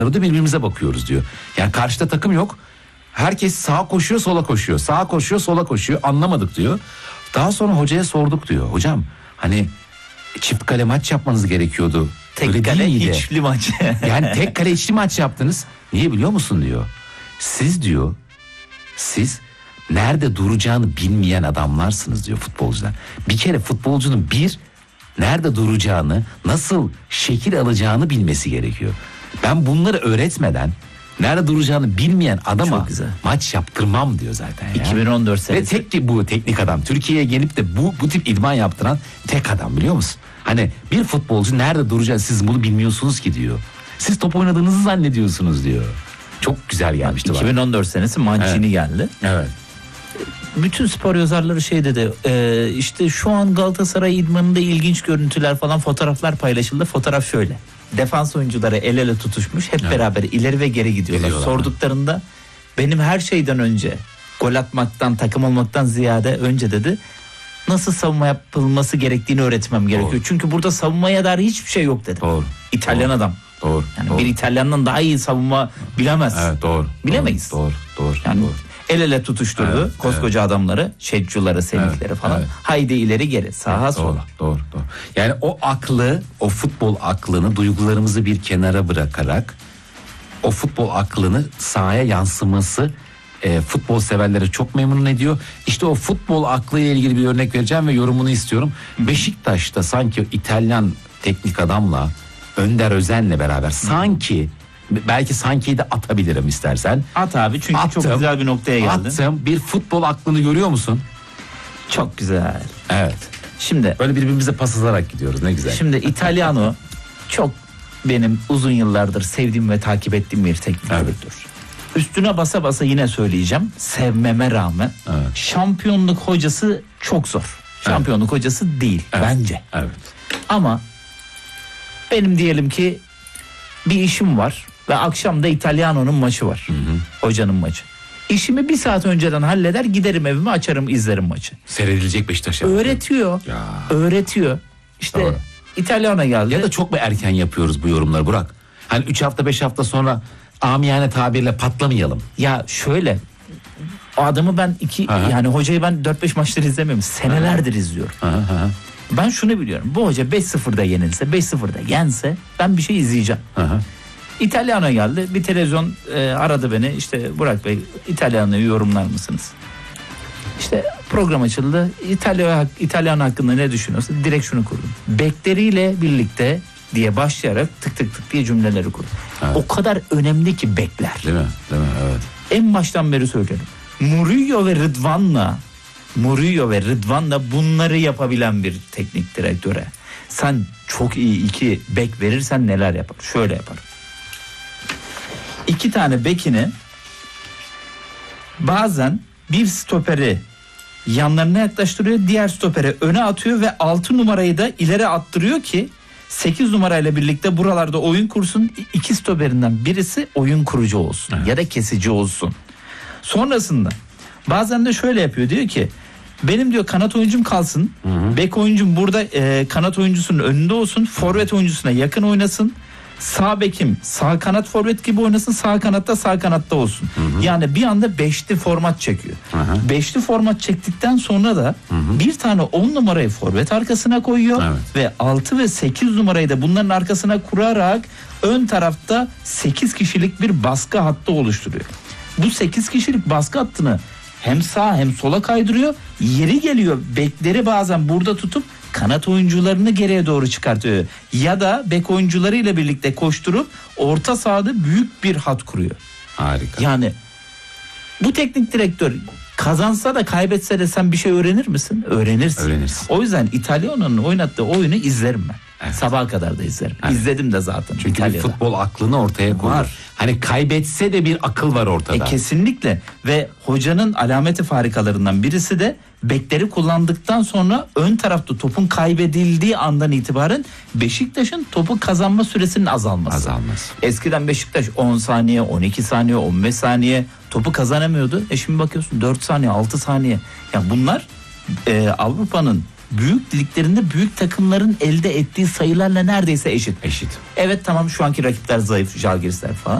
da birbirimize bakıyoruz diyor. Yani karşıda takım yok. Herkes sağa koşuyor, sola koşuyor. Sağa koşuyor, sola koşuyor. Anlamadık diyor. Daha sonra hocaya sorduk diyor. Hocam hani çift kale maç yapmanız gerekiyordu. Tek kale içli maç. Yani tek kale içli maç yaptınız. Niye biliyor musun diyor. Siz nerede duracağını bilmeyen adamlarsınız diyor futbolcular. Bir kere futbolcunun nerede duracağını, nasıl şekil alacağını bilmesi gerekiyor. Ben bunları öğretmeden nerede duracağını bilmeyen adama maç yaptırmam diyor zaten ya. 2014 senesi. Ve tek bu teknik adam. Türkiye'ye gelip de bu tip idman yaptıran tek adam, biliyor musun? Hani bir futbolcu nerede duracağını siz bunu bilmiyorsunuz ki diyor. Siz top oynadığınızı zannediyorsunuz diyor. Çok güzel gelmişti. 2014 senesi Mancini geldi. Evet. Bütün spor yazarları şey dedi, işte şu an Galatasaray idmanında ilginç görüntüler falan, fotoğraflar paylaşıldı. Fotoğraf şöyle: defans oyuncuları el ele tutuşmuş, hep beraber ileri ve geri gidiyorlar. Sorduklarında benim her şeyden önce gol atmaktan, takım olmaktan ziyade önce dedi, nasıl savunma yapılması gerektiğini öğretmem gerekiyor. Doğru. Çünkü burada savunmaya dair hiçbir şey yok dedi. Doğru. İtalyan adam. Doğru. Yani doğru. Bir İtalyandan daha iyi savunma bilemez. Evet, doğru. Bilemeyiz. Doğru. Yani doğru. El ele tutuşturdu koskoca adamları, şedcuları, semihleri falan. Evet. Haydi ileri geri, sağa sola. Doğru. Yani o futbol aklını, duygularımızı bir kenara bırakarak o futbol aklını sahaya yansıması futbol severleri çok memnun ediyor. İşte o futbol aklıyla ilgili bir örnek vereceğim ve yorumunu istiyorum. Beşiktaş'ta sanki İtalyan teknik adamla Önder Özen'le beraber sanki, belki sankiyi de atabilirim istersen. At abi, çünkü çok güzel bir noktaya geldin. Attım. Bir futbol aklını görüyor musun? Çok güzel. Evet. Şimdi böyle birbirimize pas atarak gidiyoruz, ne güzel. Şimdi İtalyano çok benim uzun yıllardır sevdiğim ve takip ettiğim bir teknik direktör. Üstüne basa basa yine söyleyeceğim, sevmeme rağmen şampiyonluk hocası çok zor. Şampiyonluk hocası değil bence. Evet. Ama benim diyelim ki bir işim var ve akşam da İtalyano'nun maçı var. Hocanın maçı. İşimi bir saat önceden halleder, giderim evime, açarım, izlerim maçı. Seyredilecek Beşiktaş. Öğretiyor. İşte doğru. İtalyano geldi. Ya da çok mu erken yapıyoruz bu yorumları Burak? Hani 3 hafta 5 hafta sonra amiyane tabirle patlamayalım. Ya şöyle, o adamı ben yani hocayı ben 4-5 maçları izlemiyorum. Senelerdir izliyorum. Ben şunu biliyorum. Bu hoca 5-0'da yenilse, 5-0'da yense ben bir şey izleyeceğim. İtalyano geldi. Bir televizyon aradı beni. İşte Burak Bey, İtalyano'yu yorumlar mısınız? İşte program açıldı. İtalyano hakkında ne düşünüyorsun? Direkt şunu kurdum: bekleriyle birlikte diye başlayarak tık tık tık diye cümleleri kurdum. O kadar önemli ki bekler. Değil mi? Evet. En baştan beri söylüyorum. Murillo ve Rıdvan'la bunları yapabilen bir teknik direktöre sen çok iyi 2 bek verirsen neler yapar? Şöyle yapar. 2 tane bekini, bazen bir stoperi yanlarına yaklaştırıyor, diğer stoperi öne atıyor ve 6 numarayı da ileri attırıyor ki 8 numarayla birlikte buralarda oyun kursun. 2 stoperinden birisi oyun kurucu olsun ya da kesici olsun. Sonrasında bazen de şöyle yapıyor, diyor ki benim diyor kanat oyuncum kalsın. Bek oyuncum burada kanat oyuncusunun önünde olsun. Forvet oyuncusuna yakın oynasın. Sağ bekim sağ kanat forvet gibi oynasın. Sağ kanatta olsun. Yani bir anda 5'li format çekiyor. 5'li format çektikten sonra da bir tane 10 numarayı forvet arkasına koyuyor. Ve 6 ve 8 numarayı da bunların arkasına kurarak ön tarafta 8 kişilik bir baskı hattı oluşturuyor. Bu 8 kişilik baskı hattını hem sağa hem sola kaydırıyor. Yeri geliyor bekleri bazen burada tutup kanat oyuncularını geriye doğru çıkartıyor. Ya da bek oyuncularıyla birlikte koşturup orta sahada büyük bir hat kuruyor. Harika. Yani bu teknik direktör kazansa da kaybetse de sen bir şey öğrenir misin? Öğrenirsin. O yüzden İtalyano'nun oynattığı oyunu izlerim ben. Evet. Sabaha kadar da izlerim. Evet. İzledim de zaten. Çünkü İtalya'da bir futbol aklını ortaya koyar. Hani kaybetse de bir akıl var ortada. Kesinlikle. Ve hocanın alameti farikalarından birisi de bekleri kullandıktan sonra ön tarafta topun kaybedildiği andan itibaren Beşiktaş'ın topu kazanma süresinin azalması. Eskiden Beşiktaş 10 saniye, 12 saniye, 15 saniye topu kazanamıyordu. Şimdi bakıyorsun 4 saniye, 6 saniye. Ya bunlar Avrupa'nın büyük liglerinde büyük takımların elde ettiği sayılarla neredeyse eşit. Eşit. Evet tamam şu anki rakipler zayıf, Žalgirisler falan.